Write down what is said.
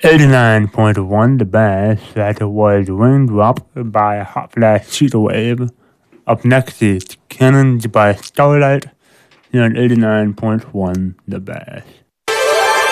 89.1 The Bass, that was Raindrop by Hot Flash Cheetah Wave. Up next is Cannons by Starlight here on 89.1 The Bass.